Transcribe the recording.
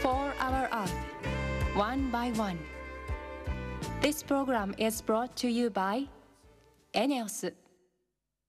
For our Earth, one by one. This program is brought to you by ENEOS